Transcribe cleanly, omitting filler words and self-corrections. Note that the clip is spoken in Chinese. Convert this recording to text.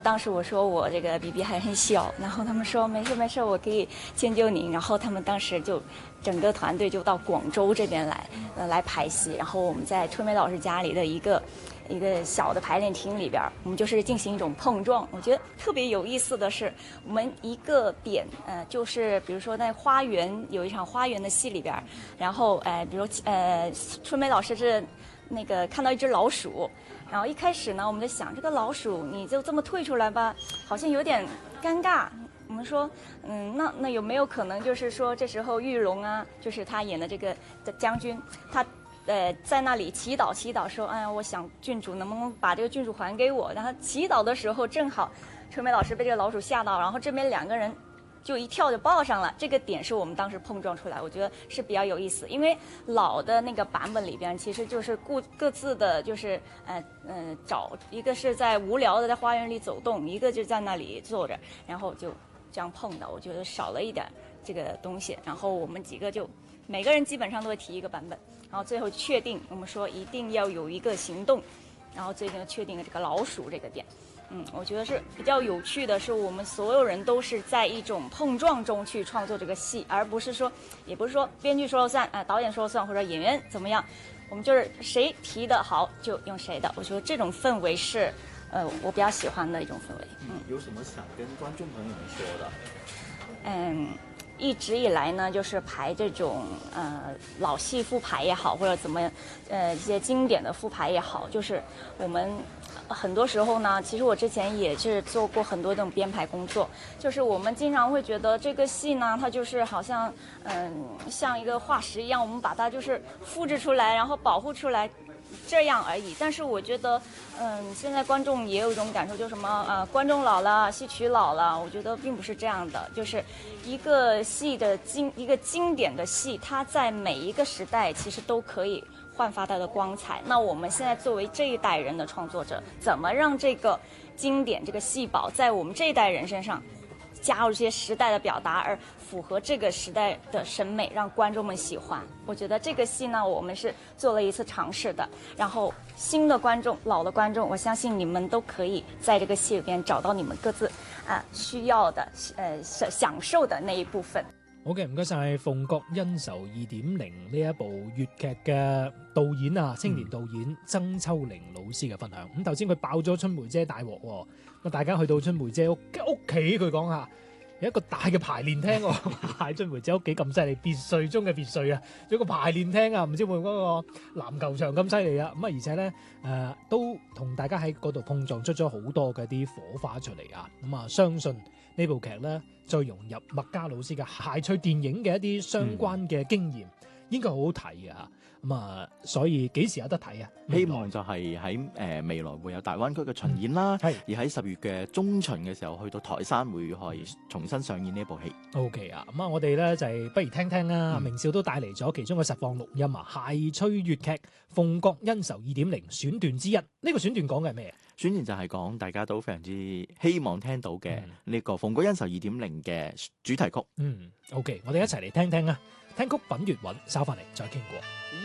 当时我说我这个 BB 还很小，然后他们说没事没事，我可以迁就您。然后他们当时就整个团队就到广州这边来排戏，然后我们在春梅老师家里的一个小的排练厅里边，我们就是进行一种碰撞。我觉得特别有意思的是，我们一个点，就是比如说在花园有一场花园的戏里边，然后比如春梅老师是那个看到一只老鼠。然后一开始呢，我们在想这个老鼠你就这么退出来吧，好像有点尴尬。我们说，那有没有可能就是说这时候玉龙啊，就是他演的这个将军，他在那里祈祷说，哎呀，我想郡主能不能把这个郡主还给我？然后祈祷的时候正好春梅老师被这个老鼠吓到，然后这边两个人就一跳就抱上了，这个点是我们当时碰撞出来，我觉得是比较有意思。因为老的那个版本里边，其实就是各自的就是找一个是在无聊的在花园里走动，一个就在那里坐着，然后就这样碰到，我觉得少了一点这个东西。然后我们几个就每个人基本上都会提一个版本，然后最后确定我们说一定要有一个行动，然后最近确定了这个老鼠这个点。我觉得是比较有趣的是，我们所有人都是在一种碰撞中去创作这个戏，而不是说，也不是说编剧说了算，导演说了算，或者演员怎么样，我们就是谁提的好就用谁的。我觉得这种氛围是，我比较喜欢的一种氛围。 有什么想跟观众朋友们说的？ 一直以来呢，就是排这种老戏复排也好，或者怎么一些经典的复排也好，就是我们很多时候呢，其实我之前也是做过很多这种编排工作，就是我们经常会觉得这个戏呢，它就是好像像一个化石一样，我们把它就是复制出来，然后保护出来。这样而已，但是我觉得，现在观众也有一种感受，就是什么观众老了，戏曲老了。我觉得并不是这样的，就是一个戏的一个经典的戏，它在每一个时代其实都可以焕发它的光彩。那我们现在作为这一代人的创作者，怎么让这个经典这个戏宝在我们这一代人身上加入这些时代的表达，而符合这个时代的审美，让观众们喜欢。我觉得这个戏呢，我们是做了一次尝试的。然后新的观众、老的观众，我相信你们都可以在这个戏里边找到你们各自需要的享受的那一部分。 好嘅，唔該晒《鳳閣恩仇2.0》呢一部粵劇嘅導演啊，青年導演曾秋玲老師嘅分享。咁頭先佢爆咗春梅姐大鑊喎，咁大家去到春梅姐屋企，佢講下有一個大嘅排練廳喎，喺春梅姐屋企咁犀利，別墅中嘅別墅啊，有個排練廳啊，唔知會唔會嗰個籃球場咁犀利啊？咁啊，而且咧都同大家喺嗰度碰撞出咗好多嘅啲火花出嚟啊！咁啊，相信呢部劇咧再融入麥嘉老師嘅諧趣電影嘅一啲相關嘅經驗，應該好好睇嘅嚇。咁啊，所以幾時有得睇啊？ 希望就係喺未來會有大灣區嘅巡演啦，而喺10月嘅中旬嘅時候去到台山會可以重新上演呢部戲。 OK 啊，咁啊，我哋咧就係不如聽聽啦。明少都帶嚟咗其中嘅實況錄音啊，諧趣粵劇《鳳閣恩仇2.0》選段之一。呢個選段講嘅係咩？ 選段就係講大家都非常之希望聽到嘅呢個《鳳閣恩仇2.0》嘅主題曲。 OK，我哋一齊嚟聽聽啊，聽曲品粵韻，收翻嚟再傾過。